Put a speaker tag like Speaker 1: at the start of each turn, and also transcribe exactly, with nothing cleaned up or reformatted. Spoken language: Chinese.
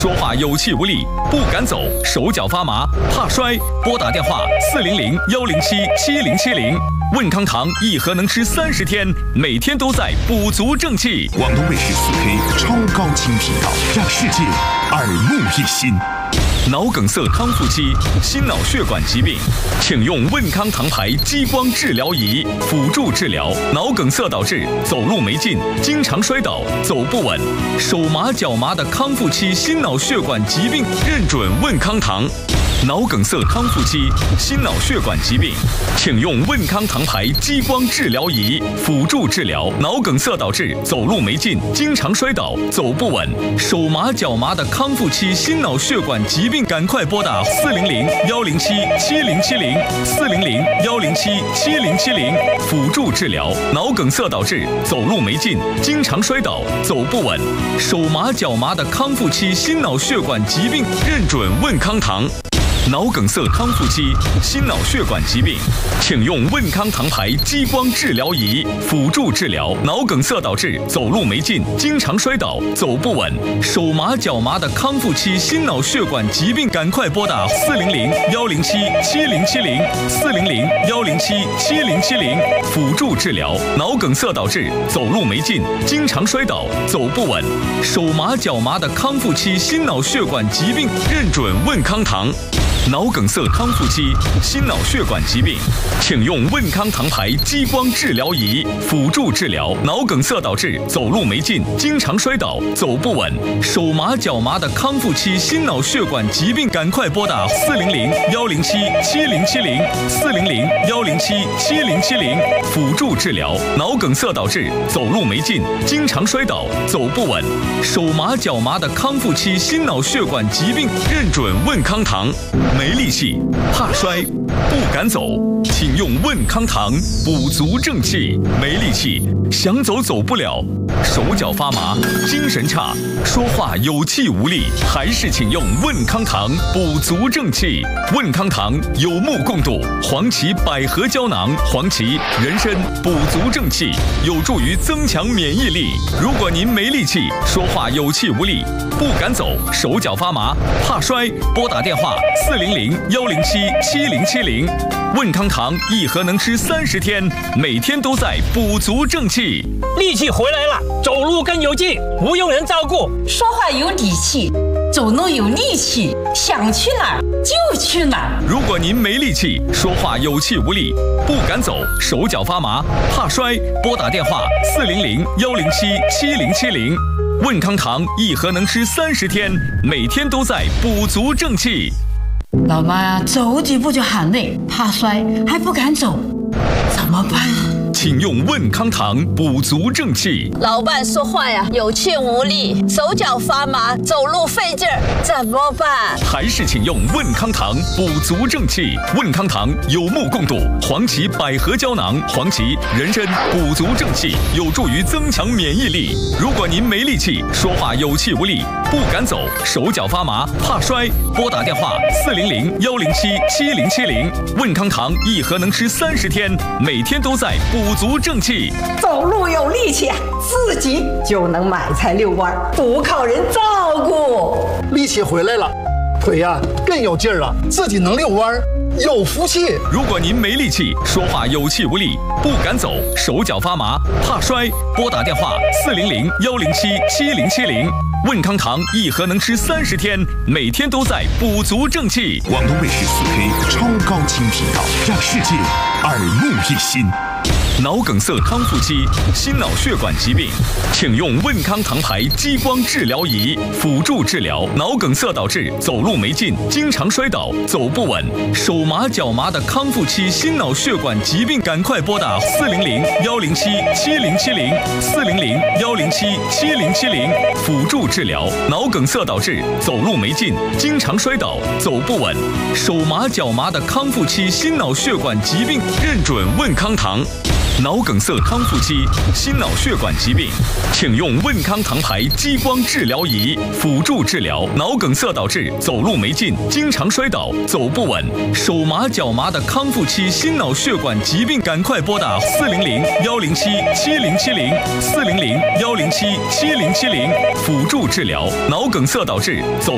Speaker 1: 说话有气无力，不敢走，手脚发麻，怕摔，拨打电话四零零幺零七七零七零。问康堂一盒能吃三十天，每天都在补足正气。
Speaker 2: 广东卫视四 K 超高清频道，让世界耳目一新。
Speaker 1: 脑梗塞康复期，心脑血管疾病，请用问康堂牌激光治疗仪辅助治疗。脑梗塞导致走路没劲，经常摔倒，走不稳，手麻脚麻的康复期心脑血管疾病，认准问康堂。脑梗塞康复期，心脑血管疾病，请用问康堂牌激光治疗仪辅助治疗。脑梗塞导致走路没劲，经常摔倒，走不稳，手麻脚麻的康复期心脑血管疾病，赶快拨打四零零幺零七七零七零四零零幺零七七零七零辅助治疗。脑梗塞导致走路没劲，经常摔倒，走不稳，手麻脚麻的康复期心脑血管疾病，认准问康堂。脑梗塞康复期，心脑血管疾病，请用问康堂牌激光治疗仪辅助治疗。脑梗塞导致走路没劲，经常摔倒，走不稳，手麻脚麻的康复期心脑血管疾病，赶快拨打四零零幺零七七零七零四零零幺零七七零七零辅助治疗。脑梗塞导致走路没劲，经常摔倒，走不稳，手麻脚麻的康复期心脑血管疾病，认准问康堂。脑梗塞康复期，心脑血管疾病，请用问康堂牌激光治疗仪辅助治疗。脑梗塞导致走路没劲，经常摔倒，走不稳，手麻脚麻的康复期心脑血管疾病，赶快拨打四零零幺零七七零七零四零零幺零七七零七零辅助治疗。脑梗塞导致走路没劲，经常摔倒，走不稳，手麻脚麻的康复期心脑血管疾病，认准问康堂。没力气，怕摔，不敢走，请用问康堂补足正气。没力气，想走走不了，手脚发麻，精神差，说话有气无力，还是请用问康堂补足正气。问康堂有目共睹，黄芪百合胶囊，黄芪、人参补足正气，有助于增强免疫力。如果您没力气，说话有气无力，不敢走，手脚发麻，怕摔，拨打电话四零零幺零七七零七零。问康堂一盒能吃三十天，每天都在补足正气。
Speaker 3: 力气回来了，走路更有劲，不用人照顾，
Speaker 4: 说话有底气，走路有力气，想去哪儿就去哪儿。
Speaker 1: 如果您没力气，说话有气无力，不敢走，手脚发麻，怕摔，拨打电话四零零幺零七七零七零。问康堂一盒能吃三十天，每天都在补足正气。
Speaker 4: 老妈呀，走几步就喊累，怕摔还不敢走，怎么办啊？
Speaker 1: 请用问康堂补足正气。
Speaker 5: 老伴说话呀有气无力，手脚发麻，走路费劲儿，怎么办？
Speaker 1: 还是请用问康堂补足正气。问康堂有目共睹，黄芪百合胶囊，黄芪、人参补足正气，有助于增强免疫力。如果您没力气，说话有气无力，不敢走，手脚发麻，怕摔，拨打电话四零零幺零七七零七零。问康堂一盒能吃三十天，每天都在补足正气。
Speaker 6: 走路有力气，自己就能买菜遛弯，不靠人照顾。
Speaker 7: 力气回来了，腿呀、啊、更有劲儿了，自己能遛弯，有福气。
Speaker 1: 如果您没力气，说话有气无力，不敢走，手脚发麻，怕摔，拨打电话四零零幺零七七零七零。问康堂一盒能吃三十天，每天都在补足正气。
Speaker 2: 广东卫视四 K 超高清频道，让世界耳目一新。
Speaker 1: 脑梗塞康复期，心脑血管疾病，请用问康堂牌激光治疗仪辅助治疗。脑梗塞导致走路没劲，经常摔倒，走不稳，手麻脚麻的康复期心脑血管疾病，赶快拨打四零零幺零七七零七零四零零幺零七七零七零辅助治疗。脑梗塞导致走路没劲，经常摔倒，走不稳，手麻脚麻的康复期心脑血管疾病，认准问康堂。脑梗塞康复期，心脑血管疾病，请用问康堂牌激光治疗仪辅助治疗。脑梗塞导致走路没劲，经常摔倒，走不稳，手麻脚麻的康复期心脑血管疾病，赶快拨打四零零幺零七七零七零四零零幺零七七零七零辅助治疗。脑梗塞导致走